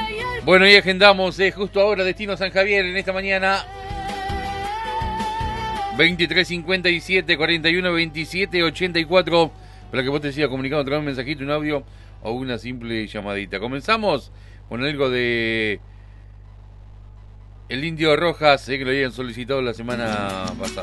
Bueno, y agendamos justo ahora Destino San Javier en esta mañana. 2357 41 27 84. Para que vos te sigas comunicando a través de un mensajito, un audio o una simple llamadita. Comenzamos con algo de El Indio Rojas, que lo habían solicitado la semana pasada.